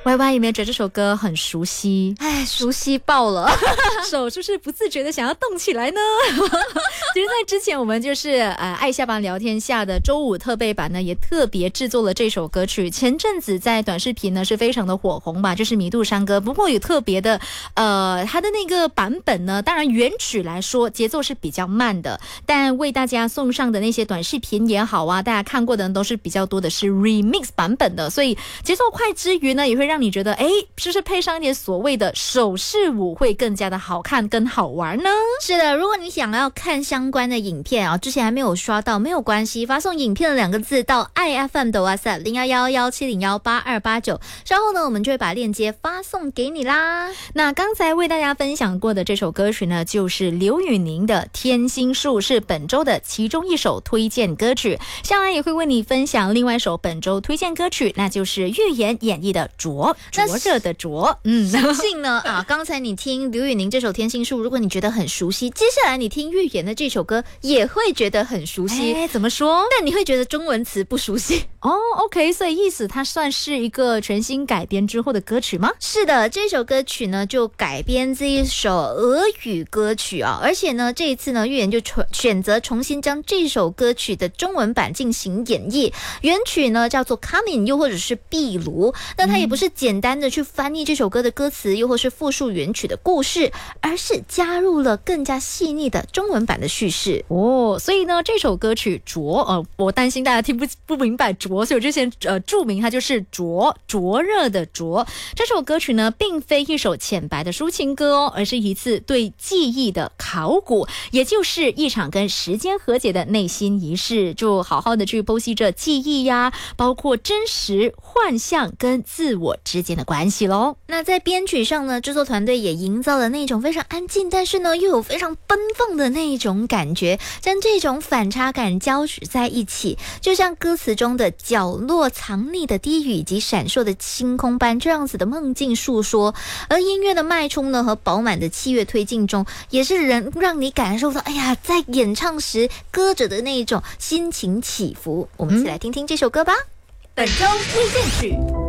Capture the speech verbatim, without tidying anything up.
Y Y 有没有觉得这首歌很熟悉？ 哎，熟悉爆了， 手是不是不自觉的想要动起来呢？其实在之前我们就是呃爱下班聊天下的周五特备版呢，也特别制作了这首歌曲。前阵子在短视频呢是非常的火红吧，就是迷杜山歌。不过有特别的呃它的那个版本呢，当然原曲来说节奏是比较慢的，但为大家送上的那些短视频也好啊，大家看过的都是比较多的是 remix 版本的，所以节奏快之余呢，也会让你觉得哎，是不是配上一点所谓的手势舞会更加的好看跟好玩呢？ 是的，如果你想要看相关的影片啊，之前还没有刷到没有关系，发送影片的两个字到 I F M 的 WhatsApp 零一一一七零一八二八九，稍后呢我们就会把链接发送给你啦。 那刚才为大家分享过的这首歌曲呢，就是刘宇宁的《天心树》，是本周的其中一首推荐歌曲。下来也会为你分享另外一首本周推荐歌曲，那就是岳言演绎的灼灼热的灼。 嗯，相信呢啊，刚才你听刘宇宁这首《天心树》，如果你觉得很熟悉，接下来你听岳言的这首歌也会觉得很熟悉。 哎，怎么说？ 但你会觉得中文词不熟悉哦。OK， 所以意思它算是一个全新改编之后的歌曲吗？ 是的，这首歌曲呢就改编自一首俄语歌曲啊，而且呢这一次呢岳言就选择重新将这首歌曲的中文版进行演绎。原曲呢叫做 Coming， 又或者是壁炉，那它也不是简单的去翻译这首歌的歌词，又或是复述原曲的故事，而是加入了更加细腻的中文版的叙事哦。所以呢这首歌曲灼呃，我担心大家听不不明白灼，所以我之前呃注明它就是灼灼热的灼。这首歌曲呢并非一首浅白的抒情歌哦，而是一次对记忆的考古，也就是一场跟时间和解的内心仪式，就好好的去剖析着记忆呀，包括真实、幻象跟自我之间的关系咯。 那在编曲上呢，制作团队也营造了那种非常安静，但是呢又有非常奔放的那种感觉，将这种反差感交织在一起，就像歌词中的角落藏匿的低语以及闪烁的星空般这样子的梦境诉说。而音乐的脉冲呢和饱满的器乐推进中，也是人让你感受到哎呀在演唱时歌者的那种心情起伏。我们一起来听听这首歌吧。 本周推荐曲